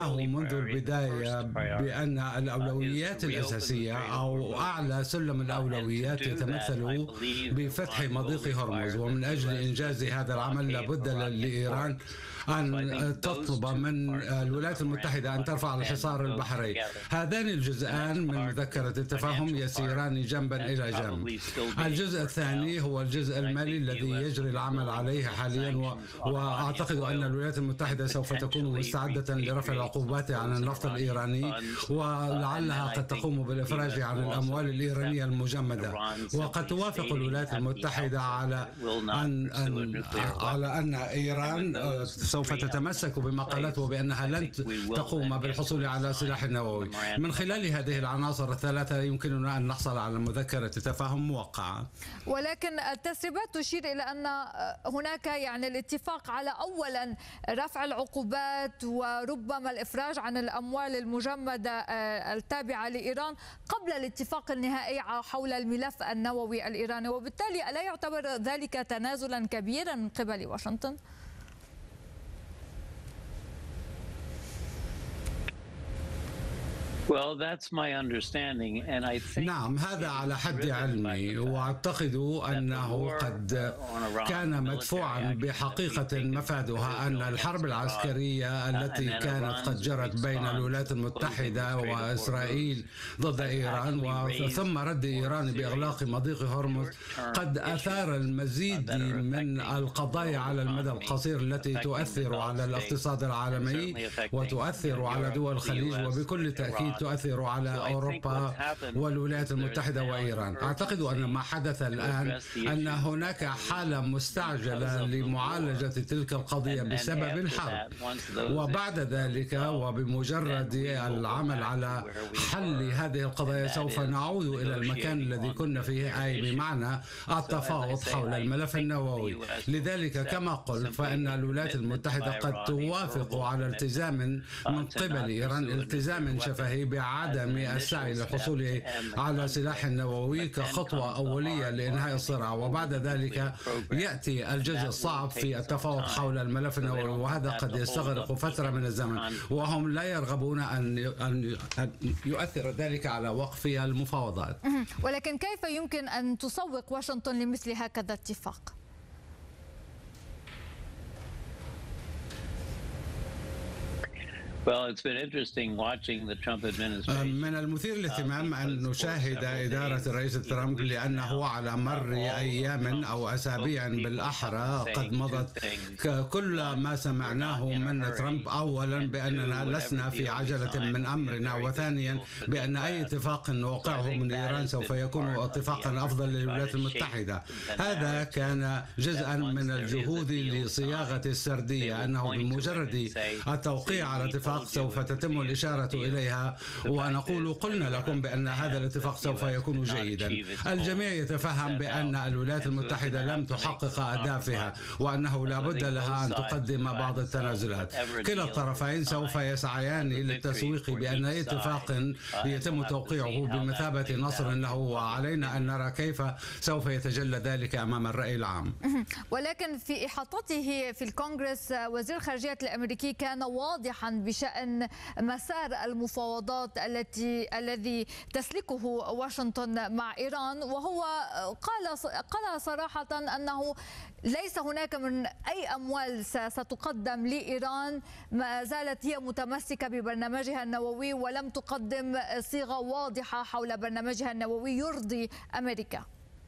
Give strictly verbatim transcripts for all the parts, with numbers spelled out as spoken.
منذ البداية بأن الأولويات الأساسية أو أعلى سلم الأولويات يتمثل بفتح مضيق هرمز، ومن أجل إنجاز هذا العمل لابد لإيران أن تطلب من الولايات المتحدة أن ترفع الحصار البحري. هذان الجزءان من مذكرة التفاهم يسيران جنبا إلى جنب. الجزء الثاني هو الجزء المالي الذي يجري العمل عليه حاليا، و... وأعتقد أن الولايات المتحدة سوف تكون مستعدة لرفع العقوبات عن النفط الإيراني، ولعلها قد تقوم بالإفراج عن الأموال الإيرانية المجمدة. وقد توافق الولايات المتحدة على أن, أن على أن إيران سوف تتمسك بما قالته بأنها لن تقوم بالحصول على سلاح نووي. من خلال هذه العناصر الثلاثة يمكننا أن نحصل على مذكرة تفاهم موقعة. ولكن التسريبات تشير إلى أن هناك يعني الاتفاق على أولا رفع العقوبات وربما الإفراج عن الأموال المجمدة التابعة لإيران قبل الاتفاق النهائي حول الملف النووي الإيراني، وبالتالي ألا يعتبر ذلك تنازلا كبيرا من قبل واشنطن؟ نعم، هذا على حد علمي، وأعتقد أنه قد كان مدفوعا بحقيقة مفادها أن الحرب العسكرية التي كانت قد جرت بين الولايات المتحدة وإسرائيل ضد إيران وثم رد إيران بإغلاق مضيق هرمز قد أثار المزيد من القضايا على المدى القصير التي تؤثر على الاقتصاد العالمي وتؤثر على دول الخليج، وبكل تأكيد تؤثر على أوروبا والولايات المتحدة وإيران. أعتقد أن ما حدث الآن أن هناك حالة مستعجلة لمعالجة تلك القضية بسبب الحرب، وبعد ذلك وبمجرد العمل على حل هذه القضايا سوف نعود إلى المكان الذي كنا فيه، أي بمعنى التفاوض حول الملف النووي. لذلك كما قلت فإن الولايات المتحدة قد توافق على التزام من قبل إيران، التزام شفهي بعدم السعي للحصول على سلاح نووي كخطوة أولية لإنهاء الصراع، وبعد ذلك يأتي الجزء الصعب في التفاوض حول الملف النووي، وهذا قد يستغرق فترة من الزمن، وهم لا يرغبون أن أن يؤثر ذلك على وقف المفاوضات. ولكن كيف يمكن أن تسوق واشنطن لمثل هكذا اتفاق؟ من المثير للاهتمام أن نشاهد إدارة الرئيس ترامب، لأنه على مر أيام أو أسابيع بالأحرى قد مضت كل ما سمعناه من ترامب، أولا بأننا لسنا في عجلة من أمرنا، وثانيا بأن أي اتفاق نوقعه من إيران سوف يكون اتفاقا أفضل للولايات المتحدة. هذا كان جزءا من الجهود لصياغة السردية، أنه بمجرد التوقيع على اتفاق سوف تتم الإشارة إليها ونقول قلنا لكم بأن هذا الاتفاق سوف يكون جيدا. الجميع يتفهم بأن الولايات المتحدة لم تحقق أهدافها وأنه لا بد لها أن تقدم بعض التنازلات. كلا الطرفين سوف يسعيان للتسويق بأن أي اتفاق يتم توقيعه بمثابة نصر له، وعلينا أن نرى كيف سوف يتجلى ذلك أمام الرأي العام. ولكن في إحاطته في الكونغرس وزير الخارجية الأمريكي كان واضحا بشأن مسار المفاوضات التي الذي تسلكه واشنطن مع إيران، وهو قال قال صراحة أنه ليس هناك من أي أموال ستقدم لإيران، ما زالت هي متمسكة ببرنامجها النووي ولم تقدم صيغة واضحة حول برنامجها النووي يرضي أمريكا.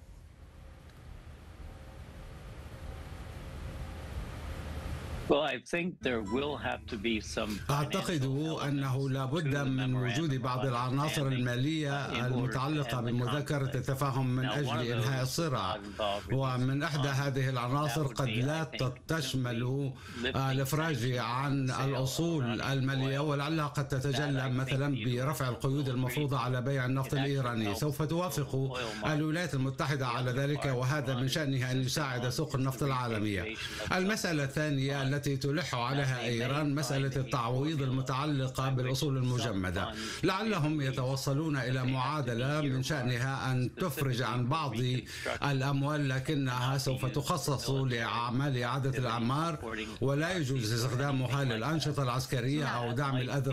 أعتقد أنه لا بد من وجود بعض العناصر المالية المتعلقة بمذكرة التفاهم من أجل إنهاء الصراع، ومن إحدى هذه العناصر قد لا تشمل الإفراج عن الأصول المالية، ولعلها قد تتجلى مثلا برفع القيود المفروضة على بيع النفط الإيراني. سوف توافق الولايات المتحدة على ذلك، وهذا من شأنها أن يساعد سوق النفط العالمية. المسألة الثانية التي تلح عليها إيران مسألة التعويض المتعلقة بالأصول المجمدة. لعلهم يتوصلون إلى معادلة من شأنها أن تفرج عن بعض الأموال، لكنها سوف تخصص لأعمال إعادة الأعمار ولا يجوز استخدامها للأنشطة العسكرية أو دعم الأذرع